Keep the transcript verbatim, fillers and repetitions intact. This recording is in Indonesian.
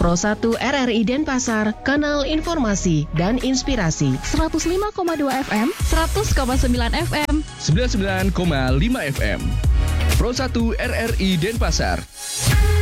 Pro satu R R I Denpasar, kanal informasi dan inspirasi. seratus lima koma dua F M, seratus koma sembilan F M, sembilan puluh sembilan koma lima F M. Pro satu R R I Denpasar.